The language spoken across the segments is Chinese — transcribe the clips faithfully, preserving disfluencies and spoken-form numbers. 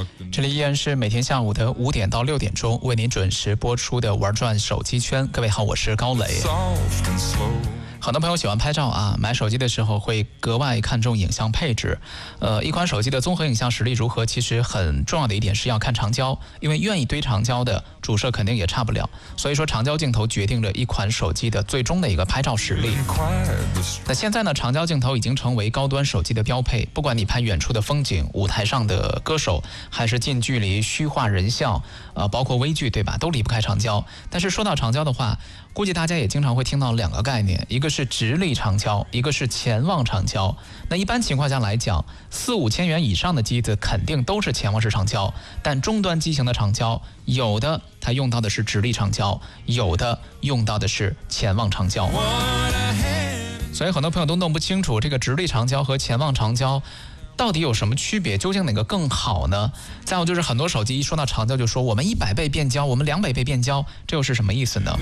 这里依然是每天下午的五点到六点钟为您准时播出的玩转手机圈。各位好，我是高磊。很多朋友喜欢拍照啊，买手机的时候会格外看重影像配置。呃，一款手机的综合影像实力如何，其实很重要的一点是要看长焦，因为愿意堆长焦的主摄肯定也差不了。所以说，长焦镜头决定了一款手机的最终的一个拍照实力。那现在呢，长焦镜头已经成为高端手机的标配，不管你拍远处的风景、舞台上的歌手，还是近距离虚化人像，呃，包括微距，对吧？都离不开长焦。但是说到长焦的话，估计大家也经常会听到两个概念，一个是直立长焦，一个是潜望长焦。那一般情况下来讲，四五千元以上的机子肯定都是潜望式长焦，但中端机型的长焦，有的它用到的是直立长焦，有的用到的是潜望长焦。所以很多朋友都弄不清楚这个直立长焦和潜望长焦到底有什么区别？究竟哪个更好呢？再有就是很多手机一说到长焦就说我们一百倍变焦，我们两百倍变焦，这又是什么意思呢？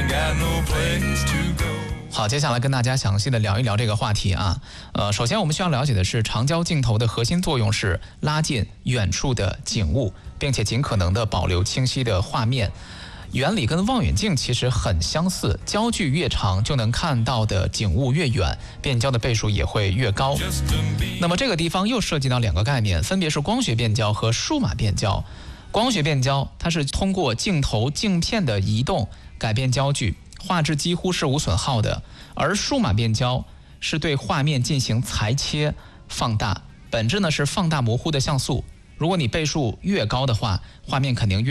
好，接下来跟大家详细的聊一聊这个话题啊。呃，首先我们需要了解的是，长焦镜头的核心作用是拉近远处的景物，并且尽可能的保留清晰的画面。原理跟望远镜其实很相似，焦距越长就能看到的景物越远，变焦的倍数也会越高。那么这个地方又涉及到两个概念，分别是光学变焦和数码变焦。光学变焦它是通过镜头镜片的移动改变焦距，画质几乎是无损耗的，而数码变焦是对画面进行裁切放大，本质呢是放大模糊的像素。如果你倍数越高的话，画面肯定越